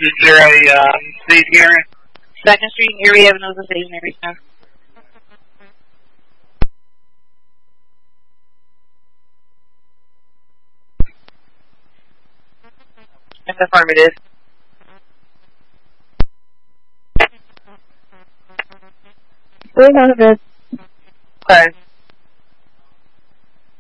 Is there a staging area? 2nd Street and Erie Avenue is a staging area, sir. That's affirmative. Good. Okay.